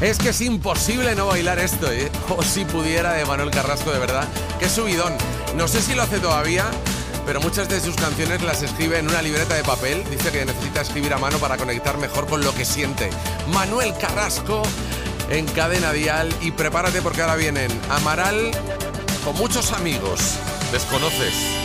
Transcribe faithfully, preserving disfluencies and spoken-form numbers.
Es que es imposible no bailar esto, ¿eh? O si pudiera, de Manuel Carrasco, de verdad. Qué subidón. No sé si lo hace todavía, pero muchas de sus canciones las escribe en una libreta de papel. Dice que necesita escribir a mano para conectar mejor con lo que siente. Manuel Carrasco en Cadena Dial. Y prepárate porque ahora vienen Amaral con muchos amigos. Desconoces.